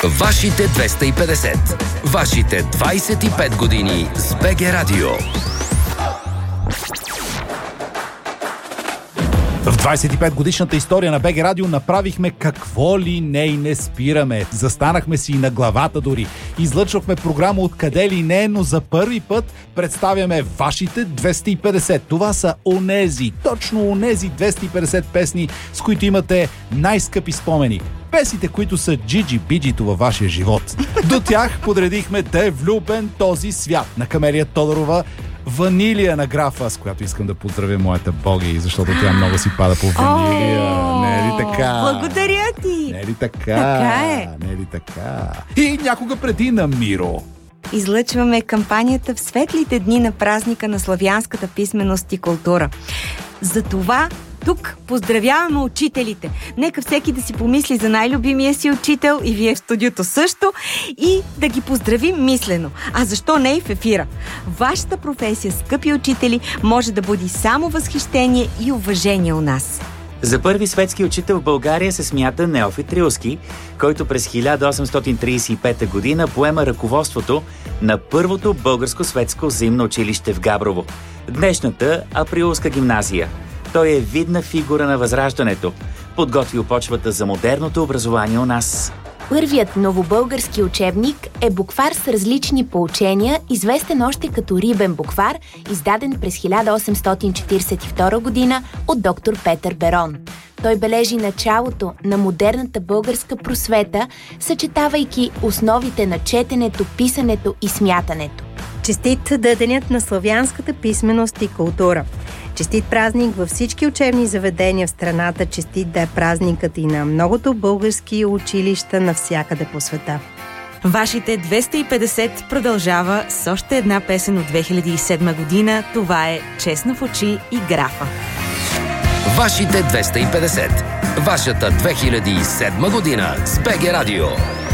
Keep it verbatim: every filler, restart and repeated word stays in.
Вашите двеста и петдесет. Вашите двайсет и пет години с БГ Радио. В двайсет и пет годишната история на БГ Радио направихме какво ли не и не спираме. Застанахме си на главата дори. Излъчвахме програма откъде ли не, но за първи път представяме вашите двеста и петдесет. Това са онези, точно онези двеста и петдесет песни, с които имате най-скъпи спомени. Песните, които са джиджи-биджито във вашия живот. До тях подредихме да е влюбен този свят на Камелия Тодорова, Ванилия на Графа, с която искам да поздравя моята Боги, защото тя много си пада по Ванилия. О, не е ли така? Благодаря ти! Не е ли така? Така е. Не е ли така? И някога преди на Миро. Излъчваме кампанията в светлите дни на празника на славянската писменост и култура. Затова тук поздравяваме учителите. Нека всеки да си помисли за най-любимия си учител, и вие в студиото също, и да ги поздравим мислено. А защо не и в ефира? Вашата професия, скъпи учители, може да буди само възхищение и уважение у нас. За първи светски учител в България се смята Неофит Рилски, който през хиляда осемстотин трийсет и пета година поема ръководството на първото българско светско взаимно училище в Габрово, днешната Априлска гимназия. Той е видна фигура на Възраждането, подготвил почвата за модерното образование у нас. Първият новобългарски учебник е буквар с различни поучения, известен още като Рибен буквар, издаден през хиляда осемстотин четирийсет и втора година от доктор Петър Берон. Той бележи началото на модерната българска просвета, съчетавайки основите на четенето, писането и смятането. Честит да е денят на славянската писменост и култура. Честит празник във всички учебни заведения в страната. Честит да е празникът и на многото български училища навсякъде по света. Вашите двеста и петдесет продължава с още една песен от две хиляди и седма година. Това е "Честно в очи" и Графа. Вашите двеста и петдесет. Вашата две хиляди и седма година с БГ Радио.